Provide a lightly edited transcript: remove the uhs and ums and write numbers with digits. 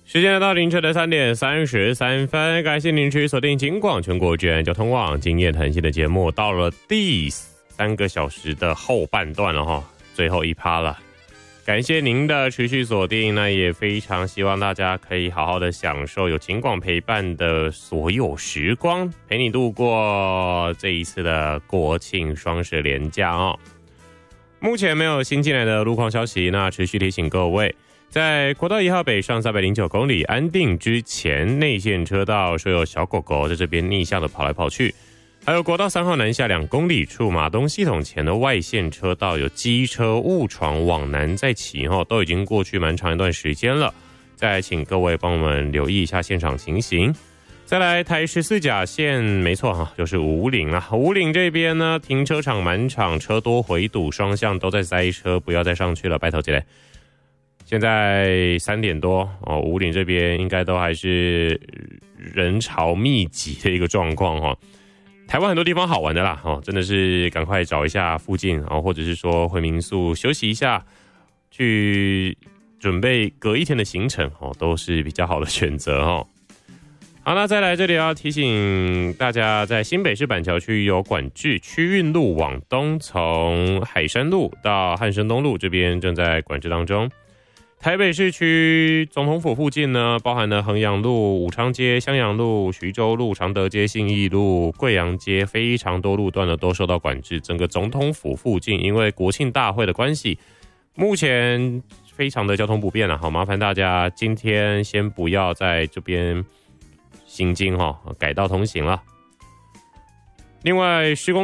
时间来到凌晨的3点33分，感谢您持续锁定警广全国治安交通网今夜谈心的节目，到了第3个小时的后半段了哈，最后一趴了。感谢您的持续锁定，那也非常希望大家可以好好的享受有警广陪伴的所有时光，陪你度过这一次的国庆双十连假哦。目前没有新进来的路况消息，那持续提醒各位，在国道1号北上309公里安定之前，内线车道说有小狗狗在这边逆向的跑来跑去，还有国道3号南下2公里处马东系统前的外线车道有机车误闯往南在骑，都已经过去蛮长一段时间了，再请各位帮我们留意一下现场情形。再来台14甲线，没错就是武岭啦。武岭这边呢，停车场满场，车多回堵，双向都在塞车，不要再上去了，拜托姐嘞。现在3点多哦，武岭这边应该都还是人潮密集的一个状况哈。台湾很多地方好玩的啦真的是赶快找一下附近或者是说回民宿休息一下，去准备隔一天的行程都是比较好的选择哦。好，那再来这里要提醒大家，在新北市板桥区有管制，区运路往东，从海山路到汉生东路这边正在管制当中。台北市区总统府附近呢，包含了衡阳路、武昌街、襄阳路、徐州路、常德街、信义路、贵阳街，非常多路段呢都受到管制。整个总统府附近，因为国庆大会的关系，目前非常的交通不便了。好，麻烦大家今天先不要在这边行经改道通行了。另外，施工